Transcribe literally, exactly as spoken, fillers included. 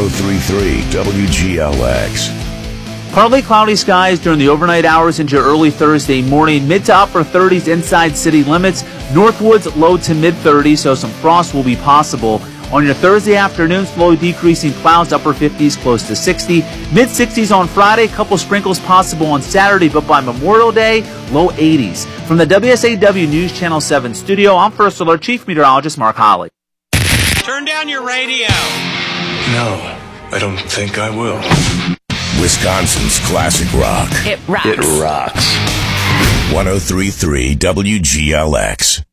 oh three point three W G L X. Partly cloudy skies during the overnight hours into early Thursday morning. Mid to upper thirties inside city limits. Northwoods low to mid thirties, so some frost will be possible. On your Thursday afternoon, slowly decreasing clouds, upper fifties, close to sixty. mid sixties on Friday, a couple sprinkles possible on Saturday, but by Memorial Day, low eighties. From the W S A W News Channel seven studio, I'm First Alert Chief Meteorologist Mark Holly. Turn down your radio. No, I don't think I will. Wisconsin's classic rock. It rocks. It rocks. one oh three point three W G L X.